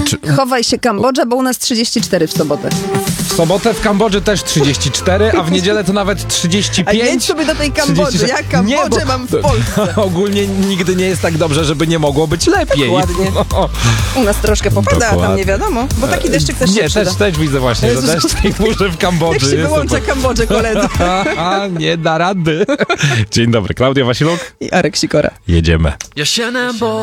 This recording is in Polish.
Chowaj się Kambodża, bo u nas 34 w sobotę. W sobotę w Kambodży też 34, a w niedzielę to nawet 35. A jedź sobie do tej Kambodży. 36. Ja Kambodżę Nie, mam w Polsce. Ogólnie nigdy nie jest tak dobrze, żeby nie mogło być lepiej. Dokładnie. No. U nas troszkę popada, a tam Dokładnie. nie wiadomo. Bo taki deszczyk też się Nie, przyda. też widzę właśnie, że Jezus, deszcz tej burzy w Kambodży. Jak się jest wyłącza super. Kambodżę, koledzy. Nie da rady. Dzień dobry, Klaudia Wasiluk. I Arek Sikora. Jedziemy. Jag känner bara